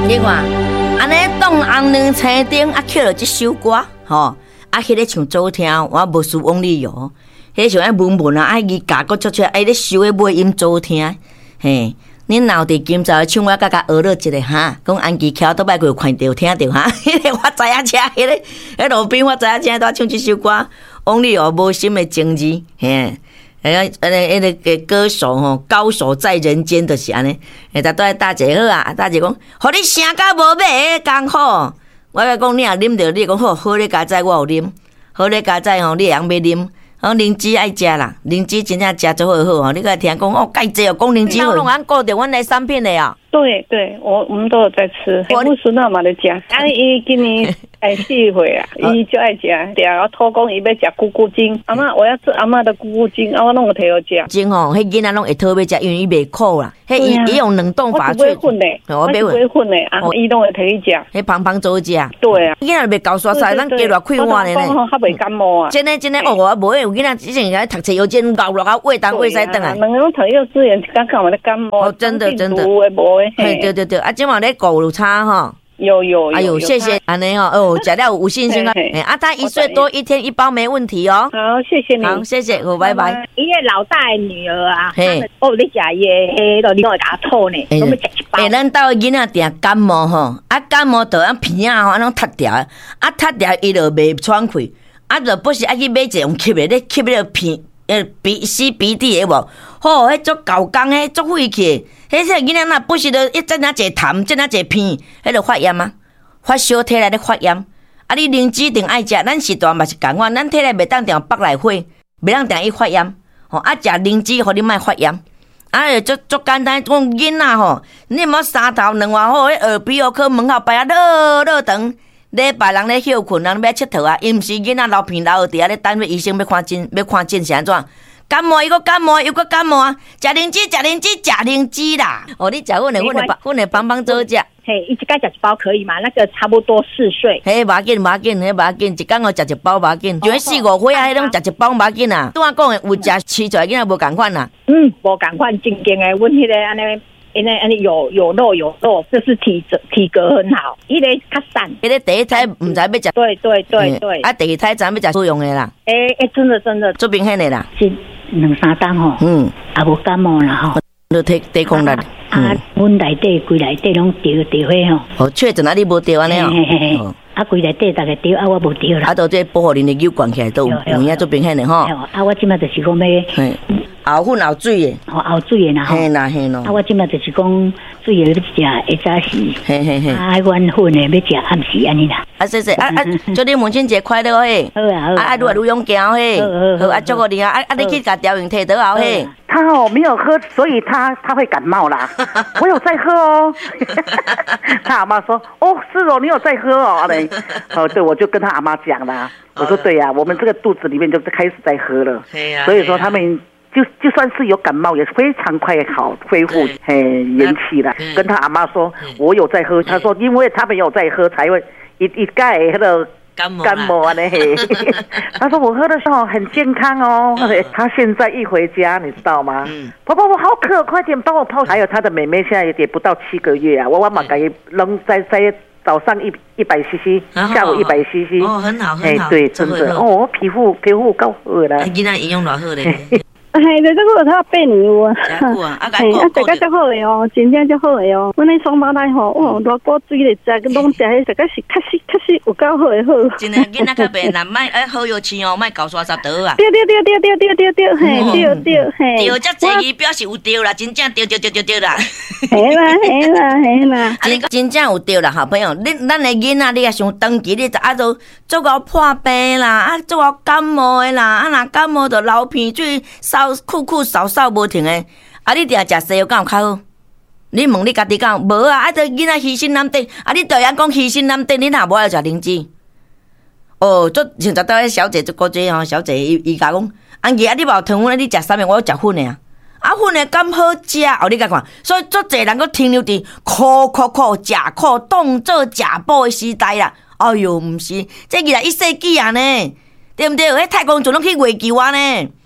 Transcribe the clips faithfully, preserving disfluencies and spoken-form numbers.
你看，安尼当红两青顶啊，捡了这首歌，吼，啊，迄个唱走听，我无输翁立友，迄像爱文文啊，爱伊教个出出，爱咧收诶尾音走听，嘿。恁老弟今朝唱我甲甲学了一个哈，讲安吉桥倒摆过看到听到哈，迄个我知影车，迄个迄路边我知影车在唱这首歌，王力宏无心的情字，嘿，迄个迄个个歌手吼，高手在人间就是安尼，诶，逐对大姐好啊，大姐讲，互你声甲无尾刚好，我甲讲你若啉着，你讲好，好咧加载我有啉，好咧加载吼，你会晓要啉。哦，灵芝爱食啦，灵芝真正食做好好哦。你个听讲哦，介济哦，讲灵芝好。拢按顾着阮的产品的哦。 对对，我我们都有在吃，我不孙那嘛在食。啊，伊今年哎四岁啊，伊就爱食，对啊，我托讲伊要食菇菇精。阿嬷，我要吃阿嬷的菇菇精，啊，我拢有摕好食。 精哦，迄囡仔拢会讨要食，因为伊袂苦啦。迄伊伊用冷冻法做。我混嘞，我不会混嘞，啊，伊拢会摕去食。 迄胖胖做食。 对啊。 囡仔袂搞刷晒，咱加落开碗咧。 我较袂感冒啊。 真诶真诶，哦，我无有囡仔之前在读册，有真搞落啊，胃当胃塞顿啊。 两个拢读幼稚园，刚刚我的感冒。 哦，真的真的。 无诶无诶。 嘿，对对对。啊，今晚咧狗有差哈， 有有， 哎呦，谢谢安尼哦，哦，食了有信心啊，哎，啊，他一岁多，一天一包没问题哦。 好，谢谢你， 好，谢谢，好，拜拜。 伊个老大的女儿啊，嘿，哦，你食伊个迄个，你拢会甲吐呢，拢要食一包。 哎，咱兜囡仔定感冒吼，啊，感冒着啊鼻啊吼，安拢塌掉，啊塌掉伊就袂喘气，啊，就不是爱去买一种吸的，咧吸迄个鼻。呃，鼻吸鼻涕的无，吼，迄足搞工，迄足费气，迄个囡仔若不是着一阵仔一痰，阵仔一片，迄着发炎啊，发烧体内咧发炎。啊，你灵芝定爱食，咱时段嘛是共款，咱体内袂当定北来火，袂当定伊发炎。吼，啊，食灵芝，互你莫发炎。啊，足足简单，讲囡仔吼，你莫三头两外好，迄耳鼻喉科门口摆啊，落落长。礼拜人咧休困，人要佚佗啊，伊毋是囡仔流鼻流耳伫啊咧等要医生要看诊，要看诊是安怎？感冒伊个感冒又个感冒啊！食灵芝，食灵芝，食灵芝啦！哦，你食阮的，阮的帮，阮的帮帮做食。 嘿，一家食一包可以吗？那个差不多四岁。 嘿，无要紧，无要紧，迄无要紧，一工哦食一包无要紧，就四五岁啊，迄种食一包无要紧啊。拄我讲的有食饲出来囡仔无共款啦。 嗯，无共款，真经诶，阮迄个安尼。因为安尼有有肉有肉，这是体质体格很好。伊个较散， 伊个第一胎唔知要食， 对对对对。 啊，第二胎知要食素用的啦。 诶诶，真的真的， 做明显的啦。 是两三档吼，嗯，啊无感冒啦吼， 都抵抵抗力。 啊，阮内底规内底拢着着迄吼。 哦，确诊啊，你无着安尼哦。 啊，规内底逐个着，啊我无着啦。 啊，都这保护恁的油管起来都有有影做明显的吼。 啊，我即摆就是讲要。 熬粉熬水的， 哦熬水的啦吼， 嘿啦嘿咯。 啊，我即摆就是讲水的要食，会早时， 嘿嘿嘿。 啊，阮粉的要食暗时安尼啦。 啊，谢谢啊啊，祝你母亲节快乐嘿！ 好啊好啊， 啊愈来愈勇敢嘿！ 好好好啊，祝福你啊！啊啊，你去甲调用摕倒后嘿。 他哦没有喝，所以他他会感冒啦。我有在喝哦。他阿妈说：“哦，是哦，你有在喝哦。”嘞，哦，对，我就跟他阿妈讲啦。我说：“对呀、啊，我们这个肚子里面就开始在喝了。啊”所以说他们。就就算是有感冒，也非常快好恢复，嘿，元气了。跟他阿妈说，我有在喝，他说因为他没有在喝，才会一一盖那个感冒感冒啊嘿。他说我喝的时候很健康哦。他现在一回家，你知道吗？嗯，婆婆我好渴，快点帮我泡。还有他的妹妹现在也不到七个月啊，我我马给扔在在。早上一一百 C C， 下午一百 C C， 哦，很好很好， 哎，对，真的，哦，皮肤皮肤够好啦。 囡仔营养偌好咧。 哎，这个他八年有啊， 真久啊，啊， 哎，啊，食个足好的哦，真正足好的哦。阮迄双胞胎吼，哦，偌果水咧食，拢食迄食个是确实确实有够好的好。 真诶，囡仔较白啦，莫哎好药吃哦，莫搞刷刷倒啊。 对对对对对对对对，嘿，对对嘿。 对，遮济伊表示有对啦，真正对对对对对啦。 嘿啦嘿啦嘿啦， 啊，你真正有对啦，好朋友，你咱诶囡仔你也想长期，你就啊都做到破病啦，啊做到感冒的啦，啊若感冒就流鼻水、扫酷酷扫。扫扫无停诶，啊！你定食西药敢有较好？你问你家己讲无啊？啊！这囡仔虚心难得，啊！你导演讲虚心难得，你若无爱食灵芝？哦，做像昨倒小姐做过这吼，小姐伊伊甲讲，安姨啊，你无糖粉，你食啥物？我食粉诶啊！啊，粉诶敢好食？哦，你甲看，所以足侪人佫停留伫苦苦苦食苦当做食补诶时代啦。哎哟，毋是，这二十一世纪啊呢，对毋对？迄太空船拢去月球啊呢。迄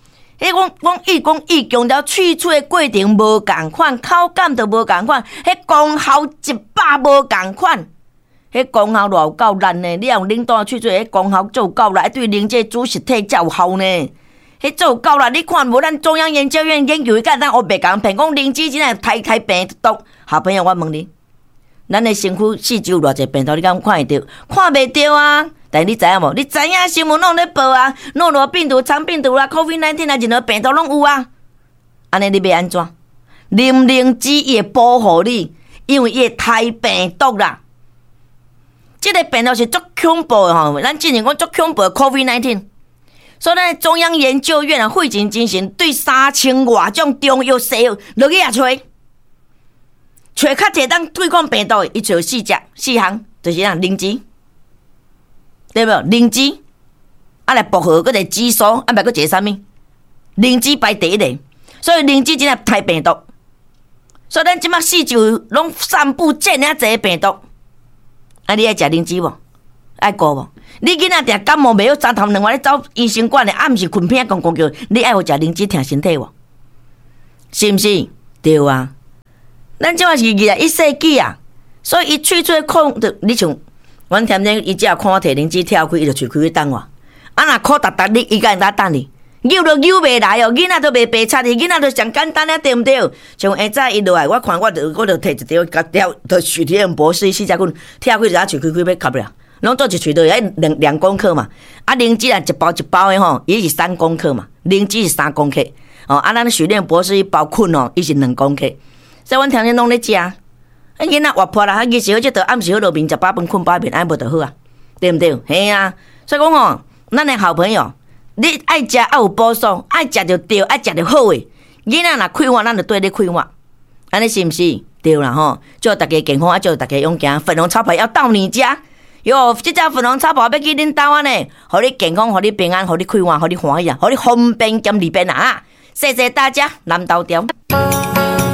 迄我我伊讲伊强调去除的过程无共款，口感都无共款，迄功效一百无共款。迄功效偌有够烂呢？你用冷冻去除，迄功效做够啦，对人这主实体才有效呢。迄做够啦！你看无？咱中央研究院研究，甲咱黑白讲骗，讲灵芝真系太太病毒。好朋友，我问你，咱的身躯四周有偌济病毒，你敢看会到？看袂到啊！但是你知影无？你知影新闻拢咧报啊，诺罗病毒、肠病毒啦、COVID 十九 啦，任何病毒拢有啊。安尼你要安怎？啉灵芝伊会保护你，因为伊会太病毒啦。这个病毒是足恐怖的吼，咱之前讲足恐怖的 COVID 十九。所以咱中央研究院啊，费尽精神，对三千外种中药西药落去也找，找较侪当对抗病毒的，伊找四只四项，就是啥灵芝，对无？灵芝，啊来薄荷，搁一个紫苏，啊袂搁一个啥物？灵芝排第一个，所以灵芝真系太病毒。所以咱即马四周拢散布这尔侪病毒，啊你爱食灵芝无？爱顾无？你囡仔定感冒袂好，三头两晚你走医生馆的，暗时困片讲讲叫你爱有食灵芝挺身体无？是毋是？对啊。咱即马是二十一世纪啊，所以伊喙喙控着，你像阮听听，伊只要看我摕灵芝跳开，伊就喙开去等我。啊，若苦达达你，伊敢会当等你？扭都扭袂来哦，囡仔都袂白擦的，囡仔都上简单啊，对毋对？像下早伊落来，我看我就我就摕一条，甲条，就许天博士四只棍跳开，就啊喙开开要吸了。拢做一喙都要两两公克嘛，啊灵芝啊一包一包的吼，伊是三公克嘛，灵芝是三公克，哦，啊咱许愿博士一包捆哦，伊是两公克，所以阮天天拢咧食，啊囡仔活泼啦，啊日时好即着暗时好落眠食饱饭困饱眠，安无就好啊，对毋对？嘿啊，所以讲吼，咱的好朋友，你爱食爱有补素，爱食就对，爱食就好诶，囡仔若开碗，咱就对你开碗，安尼是毋是？对啦吼，祝大家健康，啊祝大家勇敢，粉红超牌要到你家。哟，这只粉红草包要去恁兜啊呢，互你健康，互你平安，互你开碗，互你欢喜啊，互你方便兼利便啊！谢谢大家，南投条。